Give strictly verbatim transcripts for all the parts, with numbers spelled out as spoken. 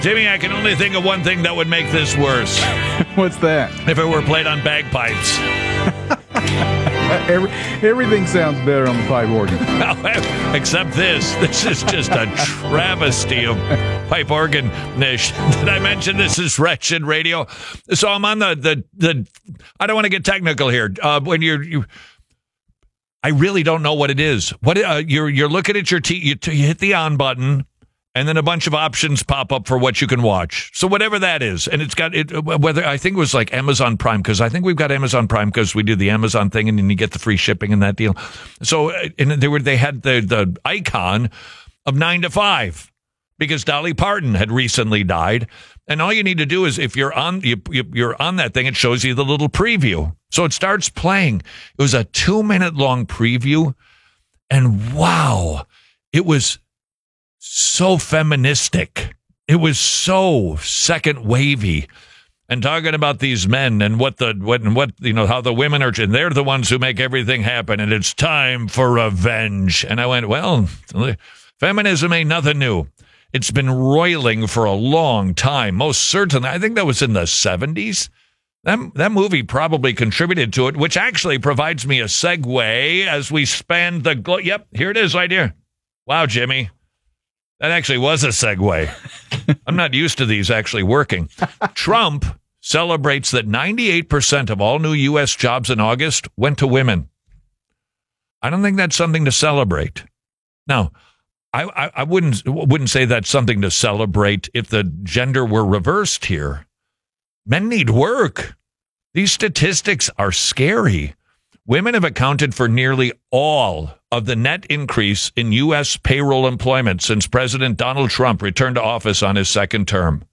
Jimmy, I can only think of one thing that would make this worse. What's that? If it were played on bagpipes. Every, everything sounds better on the pipe organ. Except this. This is just a travesty of pipe organ-ish. Did I mention this is Wretched Radio? So I'm on the, the, the I don't want to get technical here. Uh, when you're, you, I really don't know what it is. What uh, you're, you're looking at your T, you, you hit the on button, and then a bunch of options pop up for what you can watch. So whatever that is. And it's got it, whether I think it was like Amazon Prime, because I think we've got Amazon Prime because we do the Amazon thing and then you get the free shipping and that deal. So and they were, they had the, the icon of nine to five because Dolly Parton had recently died. And all you need to do is if you're on, you, you, you're on that thing, it shows you the little preview. So it starts playing. It was a two minute long preview. And wow, it was so feministic. It was so second wavy, and talking about these men and what the what and what you know how the women are, and they're the ones who make everything happen, and it's time for revenge. And I went, well, feminism ain't nothing new. It's been roiling for a long time. Most certainly, I think that was in the seventies. That that movie probably contributed to it, which actually provides me a segue as we span the globe. Yep, here it is right here. Wow, Jimmy. That actually was a segue. I'm not used to these actually working. Trump celebrates that ninety-eight percent of all new U S jobs in August went to women. I don't think that's something to celebrate. Now, I, I, I wouldn't wouldn't say that's something to celebrate if the gender were reversed here. Men need work. These statistics are scary. Women have accounted for nearly all of the net increase in U S payroll employment since President Donald Trump returned to office on his second term.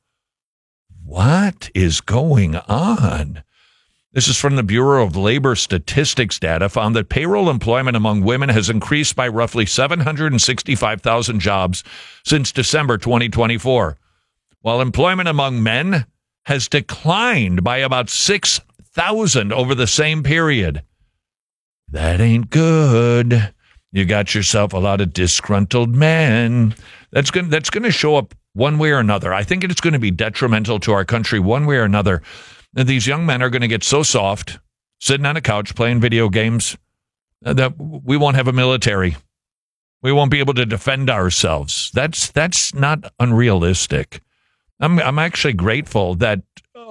What is going on? This is from the Bureau of Labor Statistics data, found that payroll employment among women has increased by roughly seven hundred sixty-five thousand jobs since December twenty twenty-four, while employment among men has declined by about six thousand over the same period. That ain't good. You got yourself a lot of disgruntled men. That's going that's going to show up one way or another. I think it's going to be detrimental to our country one way or another. And these young men are going to get so soft, sitting on a couch playing video games, that we won't have a military. We won't be able to defend ourselves. That's that's not unrealistic. I'm I'm actually grateful that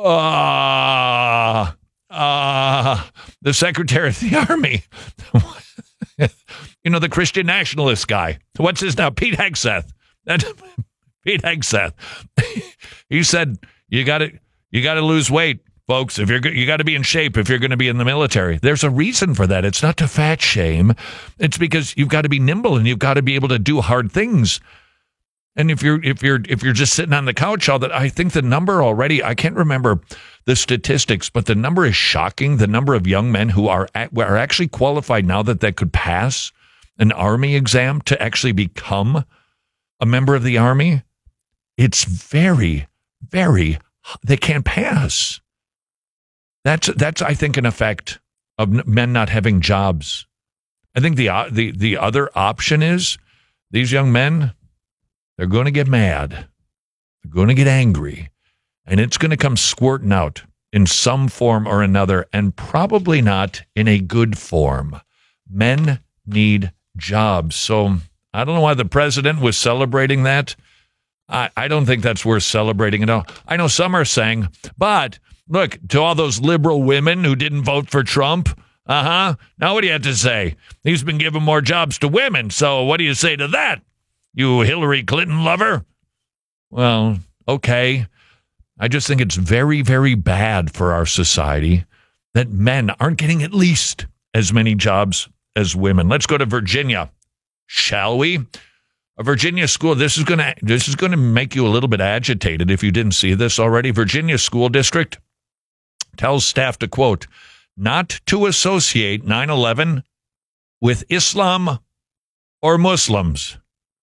uh, uh, the Secretary of the Army, you know, the Christian nationalist guy. What's his now? Pete Hegseth. That, Pete Hegseth. He said, you got to you got to lose weight, folks. If you're you got to be in shape if you're going to be in the military. There's a reason for that. It's not to fat shame. It's because you've got to be nimble and you've got to be able to do hard things. And if you're if you're if you're just sitting on the couch all that, I think the number already, I can't remember the statistics, but the number is shocking. The number of young men who are at, are actually qualified now that they could pass an Army exam to actually become a member of the Army. It's very, very, they can't pass. That's that's I think an effect of men not having jobs. I think the the the other option is these young men, they're going to get mad. They're going to get angry. And it's going to come squirting out in some form or another, and probably not in a good form. Men need jobs. So I don't know why the president was celebrating that. I, I don't think that's worth celebrating at all. I know some are saying, but look, to all those liberal women who didn't vote for Trump, uh-huh, now what do you have to say? He's been giving more jobs to women, so what do you say to that? You Hillary Clinton lover? Well, okay. I just think it's very, very bad for our society that men aren't getting at least as many jobs as women. Let's go to Virginia, shall we? A Virginia school, this is going to this is going to make you a little bit agitated if you didn't see this already. Virginia school district tells staff to, quote, not to associate nine eleven with Islam or Muslims.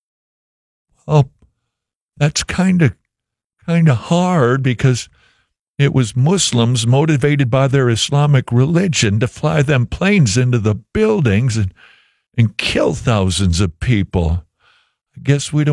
Oh, that's kind of kind of hard because it was Muslims motivated by their Islamic religion to fly them planes into the buildings and, and kill thousands of people. I guess we don't